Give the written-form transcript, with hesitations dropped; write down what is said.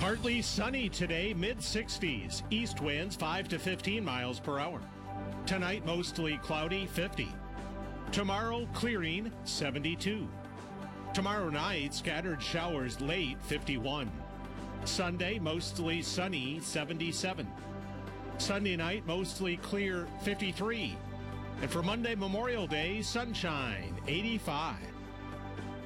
Partly sunny today, mid-60s. East winds 5 to 15 miles per hour. Tonight, mostly cloudy, 50. Tomorrow, clearing, 72. Tomorrow night, scattered showers late, 51. Sunday, mostly sunny, 77. Sunday night, mostly clear, 53. And for Monday, Memorial Day, sunshine, 85.